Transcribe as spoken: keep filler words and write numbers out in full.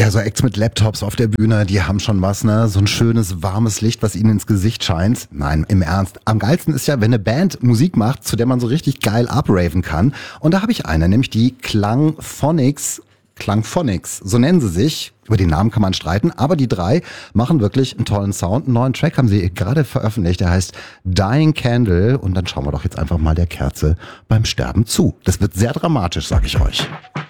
Ja, so Acts mit Laptops auf der Bühne, die haben schon was, ne? So ein schönes, warmes Licht, was ihnen ins Gesicht scheint. Nein, im Ernst. Am geilsten ist ja, wenn eine Band Musik macht, zu der man so richtig geil upraven kann. Und da habe ich eine, nämlich die Klangphonics. Klangphonics, so nennen sie sich. Über den Namen kann man streiten, aber die drei machen wirklich einen tollen Sound. Einen neuen Track haben sie gerade veröffentlicht, der heißt Dying Candle. Und dann schauen wir doch jetzt einfach mal der Kerze beim Sterben zu. Das wird sehr dramatisch, sag ich euch.